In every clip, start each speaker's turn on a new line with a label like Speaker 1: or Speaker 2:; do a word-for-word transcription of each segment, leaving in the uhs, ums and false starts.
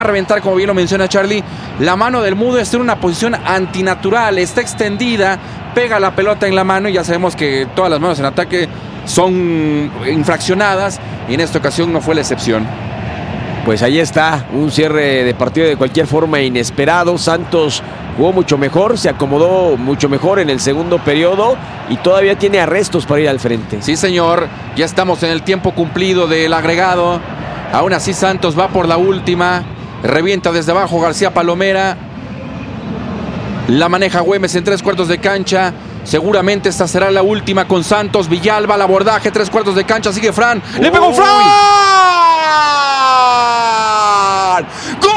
Speaker 1: a reventar, como bien lo menciona Charlie. La mano del Mudo está en una posición antinatural, está extendida, pega la pelota en la mano y ya sabemos que todas las manos en ataque son infraccionadas y en esta ocasión no fue la excepción.
Speaker 2: Pues ahí está, un cierre de partido de cualquier forma inesperado. Santos jugó mucho mejor, se acomodó mucho mejor en el segundo periodo y todavía tiene arrestos para ir al frente.
Speaker 1: Sí, señor, ya estamos en el tiempo cumplido del agregado. Aún así Santos va por la última. Revienta desde abajo García Palomera. La maneja Güemes en tres cuartos de cancha. Seguramente esta será la última con Santos. Villalba al abordaje, tres cuartos de cancha. Sigue Fran. ¡Le pegó
Speaker 2: Uy.
Speaker 1: Fran! ¡Gol!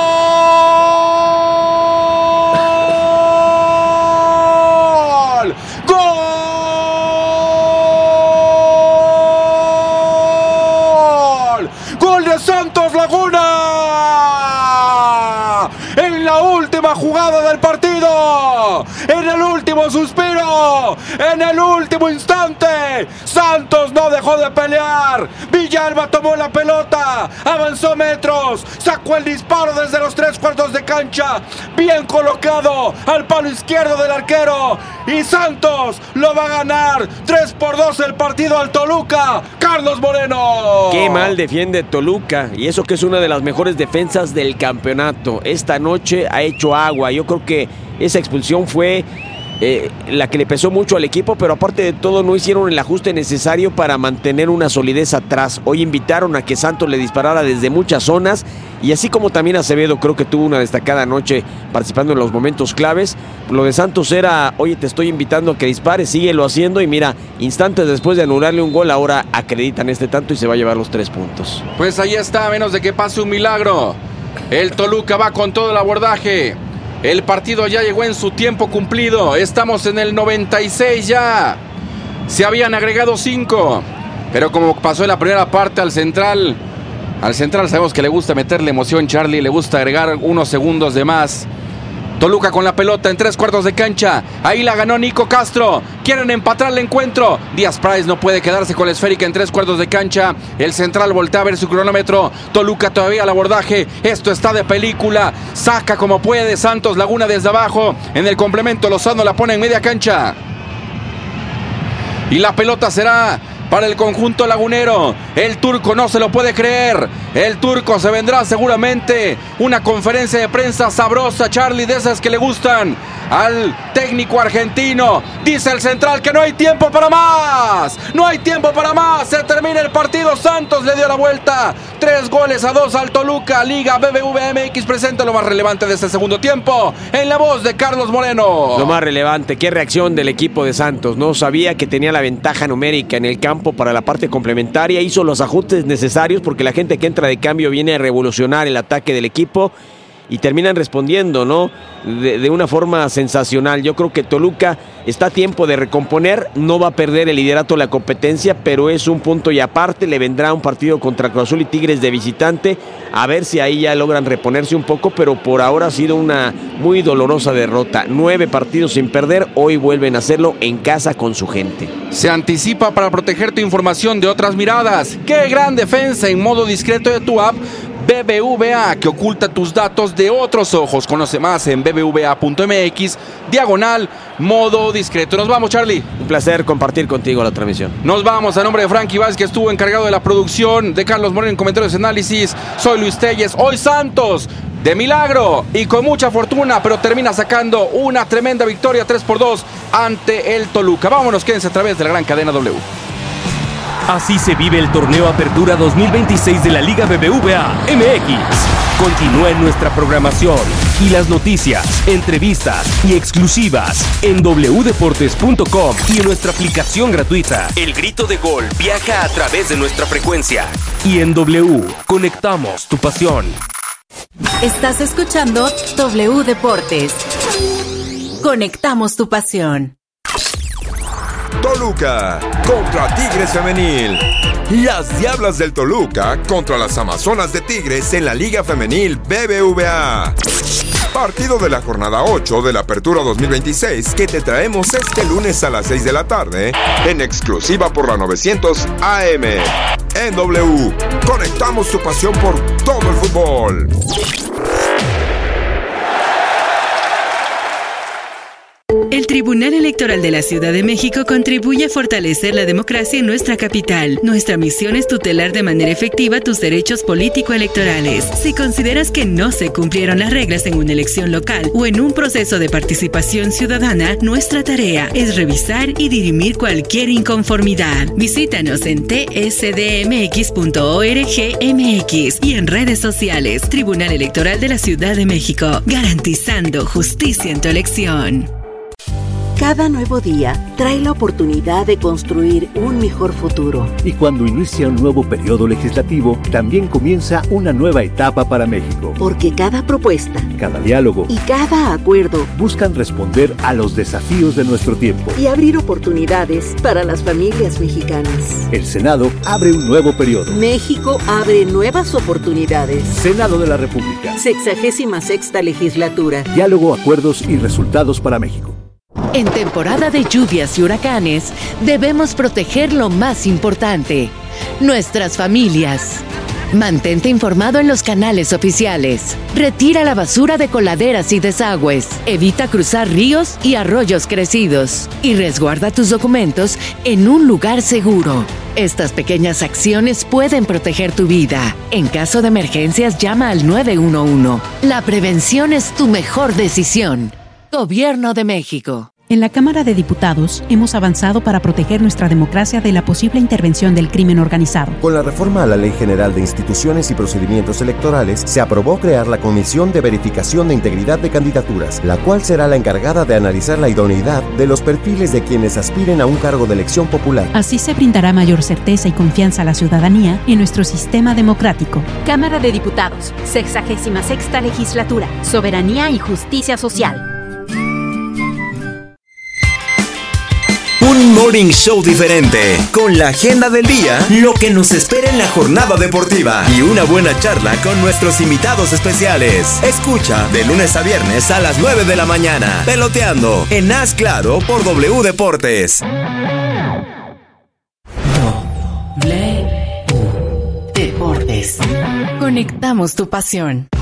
Speaker 1: ¡Gol! ¡Gol de Santos Laguna! En la última jugada del partido, en el último suspiro, en el último instante, Santos no dejó de pelear. Villalba tomó la pelota, avanzó metros, sacó el disparo desde los tres cuartos de cancha, bien colocado al palo izquierdo del arquero, y Santos lo va a ganar tres por dos el partido al Toluca. Carlos Moreno.
Speaker 2: Qué mal defiende Toluca, y eso que es una de las mejores defensas del campeonato. Esta noche ha hecho agua. Yo creo que esa expulsión fue eh, la que le pesó mucho al equipo, pero aparte de todo no hicieron el ajuste necesario para mantener una solidez atrás. Hoy invitaron a que Santos le disparara desde muchas zonas, y así como también Acevedo creo que tuvo una destacada noche participando en los momentos claves. Lo de Santos era: oye, te estoy invitando a que dispares, síguelo haciendo, y mira, instantes después de anularle un gol, ahora acreditan este tanto y se va a llevar los tres puntos.
Speaker 1: Pues ahí está, a menos de que pase un milagro. El Toluca va con todo el abordaje. El partido ya llegó en su tiempo cumplido. Estamos en el noventa y seis ya. Se habían agregado cinco. Pero como pasó en la primera parte al central, al central sabemos que le gusta meterle emoción, Charlie. Le gusta agregar unos segundos de más. Toluca con la pelota en tres cuartos de cancha. Ahí la ganó Nico Castro. Quieren empatar el encuentro. Díaz Price no puede quedarse con la esférica en tres cuartos de cancha. El central voltea a ver su cronómetro. Toluca todavía al abordaje. Esto está de película. Saca como puede Santos Laguna desde abajo. En el complemento Lozano la pone en media cancha. Y la pelota será para el conjunto lagunero. El turco no se lo puede creer. El turco se vendrá seguramente una conferencia de prensa sabrosa, Charlie, de esas que le gustan al técnico argentino. Dice el central que no hay tiempo para más. No hay tiempo para más. Se termina el partido. Santos le dio la vuelta. Tres goles a dos al Toluca. Liga B B V A M X presenta lo más relevante de este segundo tiempo en la voz de Carlos Moreno.
Speaker 2: Lo más relevante, qué reacción del equipo de Santos. No sabía que tenía la ventaja numérica en el campo para la parte complementaria. Hizo los ajustes necesarios porque la gente que entra de cambio viene a revolucionar el ataque del equipo y terminan respondiendo, ¿no? De, de una forma sensacional. Yo creo que Toluca está a tiempo de recomponer, no va a perder el liderato de la competencia, pero es un punto y aparte. Le vendrá un partido contra Cruz Azul y Tigres de visitante, a ver si ahí ya logran reponerse un poco, pero por ahora ha sido una muy dolorosa derrota. Nueve partidos sin perder, hoy vuelven a hacerlo en casa con su gente.
Speaker 1: Se anticipa para proteger tu información de otras miradas. ¡Qué gran defensa en modo discreto de tu app B B V A, que oculta tus datos de otros ojos! Conoce más en b b v a punto m x, diagonal, modo discreto. Nos vamos, Charlie.
Speaker 2: Un placer compartir contigo la transmisión.
Speaker 1: Nos vamos. A nombre de Frankie Vázquez, que estuvo encargado de la producción, de Carlos Moreno en comentarios y análisis. Soy Luis Telles. Hoy Santos, de milagro y con mucha fortuna, pero termina sacando una tremenda victoria tres por dos ante el Toluca. Vámonos, quédense a través de la gran cadena W.
Speaker 3: Así se vive el torneo Apertura dos mil veintiséis de la Liga B B V A M X. Continúa en nuestra programación y las noticias, entrevistas y exclusivas en w deportes punto com y en nuestra aplicación gratuita. El grito de gol viaja a través de nuestra frecuencia. Y en W, conectamos tu pasión.
Speaker 4: Estás escuchando W Deportes. Conectamos tu pasión.
Speaker 5: Toluca contra Tigres Femenil. Las Diablas del Toluca contra las Amazonas de Tigres en la Liga Femenil B B V A. Partido de la jornada ocho de la Apertura dos mil veintiséis que te traemos este lunes a las seis de la tarde en exclusiva por la novecientos A M. en W. Conectamos tu pasión por todo el fútbol.
Speaker 6: El Tribunal Electoral de la Ciudad de México contribuye a fortalecer la democracia en nuestra capital. Nuestra misión es tutelar de manera efectiva tus derechos político-electorales. Si consideras que no se cumplieron las reglas en una elección local o en un proceso de participación ciudadana, nuestra tarea es revisar y dirimir cualquier inconformidad. Visítanos en t s d m x punto org m x y en redes sociales. Tribunal Electoral de la Ciudad de México, garantizando justicia en tu elección.
Speaker 7: Cada nuevo día trae la oportunidad de construir un mejor futuro.
Speaker 8: Y cuando inicia un nuevo periodo legislativo, también comienza una nueva etapa para México.
Speaker 7: Porque cada propuesta,
Speaker 8: cada diálogo
Speaker 7: y cada acuerdo
Speaker 8: buscan responder a los desafíos de nuestro tiempo
Speaker 7: y abrir oportunidades para las familias mexicanas.
Speaker 8: El Senado abre un nuevo periodo.
Speaker 7: México abre nuevas oportunidades.
Speaker 8: Senado de la República.
Speaker 7: Sexagésima sexta legislatura.
Speaker 8: Diálogo, acuerdos y resultados para México.
Speaker 9: En temporada de lluvias y huracanes, debemos proteger lo más importante, nuestras familias. Mantente informado en los canales oficiales. Retira la basura de coladeras y desagües. Evita cruzar ríos y arroyos crecidos. Y resguarda tus documentos en un lugar seguro. Estas pequeñas acciones pueden proteger tu vida. En caso de emergencias, llama al nueve uno uno. La prevención es tu mejor decisión. Gobierno de México.
Speaker 10: En la Cámara de Diputados hemos avanzado para proteger nuestra democracia de la posible intervención del crimen organizado.
Speaker 11: Con la reforma a la Ley General de Instituciones y Procedimientos Electorales, se aprobó crear la Comisión de Verificación de Integridad de Candidaturas, la cual será la encargada de analizar la idoneidad de los perfiles de quienes aspiren a un cargo de elección popular.
Speaker 10: Así se brindará mayor certeza y confianza a la ciudadanía en nuestro sistema democrático.
Speaker 12: Cámara de Diputados, sexagésima sexta legislatura, soberanía y justicia social.
Speaker 13: Un morning show diferente, con la agenda del día, lo que nos espera en la jornada deportiva y una buena charla con nuestros invitados especiales. Escucha de lunes a viernes a las nueve de la mañana, Peloteando, en Haz Claro por W Deportes.
Speaker 4: W Deportes. Conectamos tu pasión.